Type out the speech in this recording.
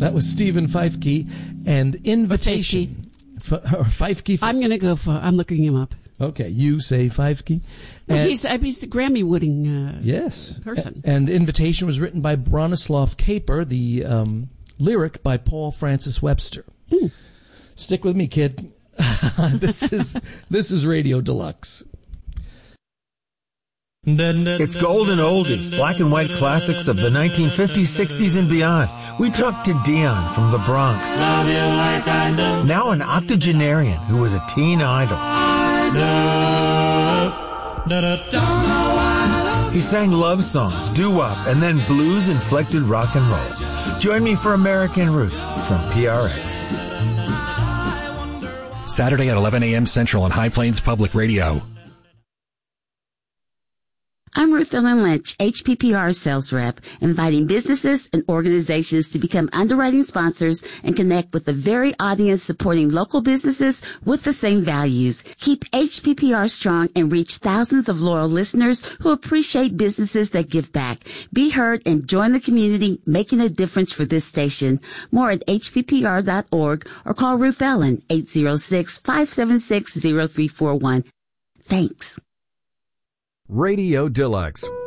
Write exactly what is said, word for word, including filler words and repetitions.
That was Stephen Feifke and Invitation. F- or Feifke. I'm going to go for, I'm looking him up. Okay, you say Feifke. Well, he's, he's a Grammy-winning uh, yes. person. A- and Invitation was written by Bronislaw Kaper, the um, lyric by Paul Francis Webster. Mm. Stick with me, kid. this is this is Radio Deluxe. It's golden oldies, black and white classics of the nineteen fifties, sixties, and beyond. We talked to Dion from the Bronx. Now an octogenarian who was a teen idol. He sang love songs, doo-wop, and then blues-inflected rock and roll. Join me for American Roots from P R X. Saturday at eleven a.m. Central on High Plains Public Radio. I'm Ruth Ellen Lynch, H P P R sales rep, inviting businesses and organizations to become underwriting sponsors and connect with the very audience supporting local businesses with the same values. Keep H P P R strong and reach thousands of loyal listeners who appreciate businesses that give back. Be heard and join the community making a difference for this station. More at H P P R dot org or call Ruth Ellen, eight oh six, five seven six, oh three four one. Thanks. Radio Deluxe,